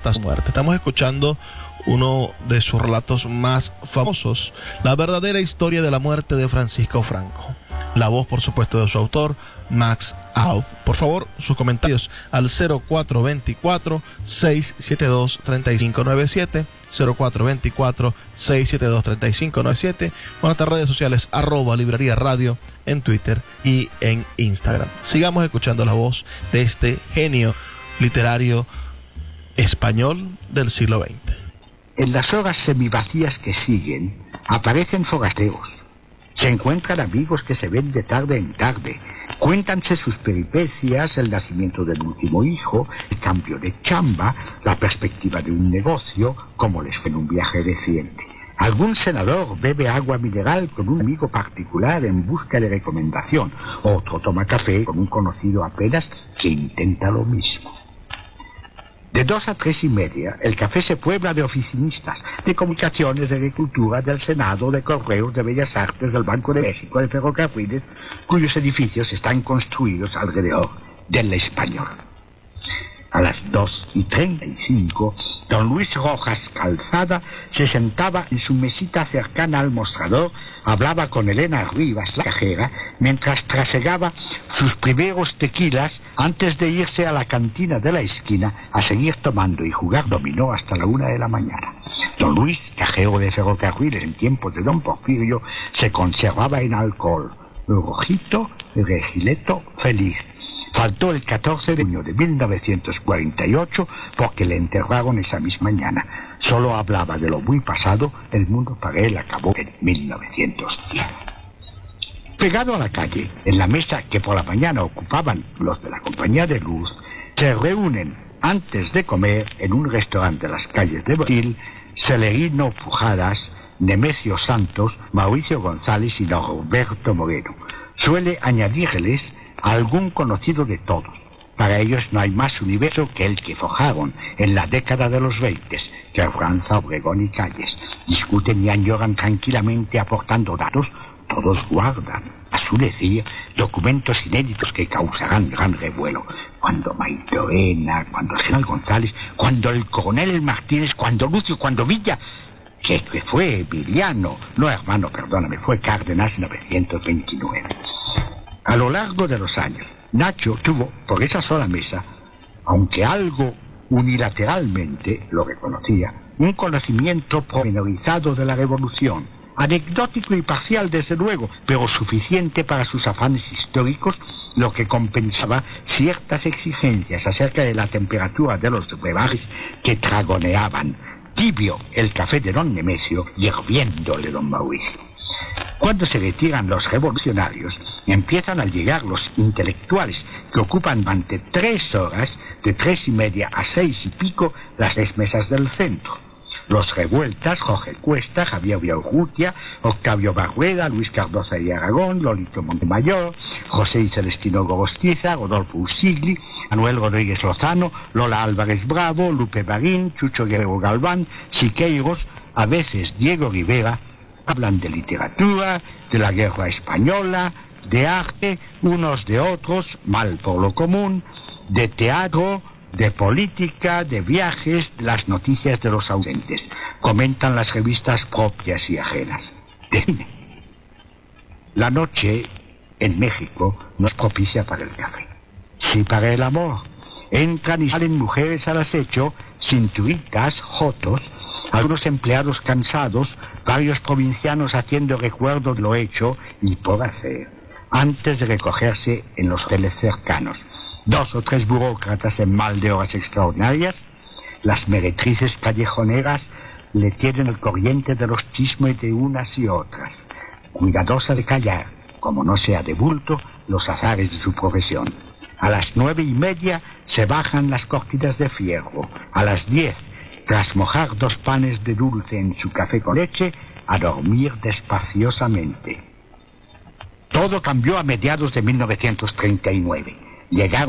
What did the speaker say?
hasta su muerte. Estamos escuchando uno de sus relatos más famosos, la verdadera historia de la muerte de Francisco Franco. La voz, por supuesto, de su autor, Max Aub. Por favor, sus comentarios al 0424-672-3597, 0424-672-3597, o en nuestras redes sociales, @Librería Radio, en Twitter y en Instagram. Sigamos escuchando la voz de este genio literario español del siglo XX. En las horas semivacías que siguen, aparecen forasteros. Se encuentran amigos que se ven de tarde en tarde. Cuéntanse sus peripecias, el nacimiento del último hijo, el cambio de chamba, la perspectiva de un negocio, como les fue en un viaje reciente. Algún senador bebe agua mineral con un amigo particular en busca de recomendación. Otro toma café con un conocido apenas que intenta lo mismo. De 2 a 3 y media, el café se puebla de oficinistas, de comunicaciones, de agricultura, del Senado, de correos, de Bellas Artes, del Banco de México, de ferrocarriles, cuyos edificios están construidos alrededor del Español. A las 2:35, don Luis Rojas Calzada se sentaba en su mesita cercana al mostrador, hablaba con Elena Rivas, la cajera, mientras trasegaba sus primeros tequilas antes de irse a la cantina de la esquina a seguir tomando y jugar dominó hasta la 1 de la mañana. Don Luis, cajero de ferrocarriles en tiempos de don Porfirio, se conservaba en alcohol. Rojito, regileto, feliz. Faltó el 14 de junio de 1948 porque le enterraron esa misma mañana. Solo hablaba de lo muy pasado, el mundo para él acabó en 1910. Pegado a la calle, en la mesa que por la mañana ocupaban los de la Compañía de Luz, se reúnen antes de comer en un restaurante de las calles de Brasil, Celerino Pujadas, Nemesio Santos, Mauricio González y Norberto Moreno. Suele añadirles a algún conocido de todos. Para ellos no hay más universo que el que forjaron en la década de los 20, Carranza, Obregón y Calles. Discuten y añoran tranquilamente aportando datos, todos guardan, a su decir, documentos inéditos que causarán gran revuelo. Cuando Mairena, cuando el general González, cuando el coronel Martínez, cuando Lucio, cuando Villa, que fue Viliano, no hermano, perdóname, fue Cárdenas en 1929. A lo largo de los años, Nacho tuvo, por esa sola mesa, aunque algo unilateralmente lo reconocía, un conocimiento pormenorizado de la revolución, anecdótico y parcial desde luego, pero suficiente para sus afanes históricos, lo que compensaba ciertas exigencias acerca de la temperatura de los brebajes que tragoneaban. Tibio el café de don Nemesio y hirviéndole don Mauricio. Cuando se retiran los revolucionarios, empiezan a llegar los intelectuales que ocupan durante 3 horas, de 3 y media a 6 y pico, las 3 mesas del centro. Los revueltas, Jorge Cuesta, Javier Villaurrutia, Octavio Barrueda, Luis Cardoza y Aragón, Lolito Montemayor, José y Celestino Gorostiza, Rodolfo Usigli, Manuel Rodríguez Lozano, Lola Álvarez Bravo, Lupe Marín, Chucho Guerrero Galván, Siqueiros, a veces Diego Rivera. Hablan de literatura, de la guerra española, de arte, unos de otros, mal por lo común, de teatro, de política, de viajes, de las noticias de los ausentes. Comentan las revistas propias y ajenas. De cine. La noche en México no es propicia para el café, sí para el amor. Entran y salen mujeres al acecho, cinturitas, jotos, algunos empleados cansados, varios provincianos haciendo recuerdo de lo hecho y por hacer, antes de recogerse en los hoteles cercanos. 2 o 3 burócratas en mal de horas extraordinarias. Las meretrices callejoneras le tienen al corriente de los chismes de unas y otras, cuidadosas de callar, como no sea de bulto, los azares de su profesión. A las 9 y media se bajan las cortinas de fierro. A las 10, tras mojar 2 panes de dulce en su café con leche, a dormir despaciosamente. Todo cambió a mediados de 1939. Llegaron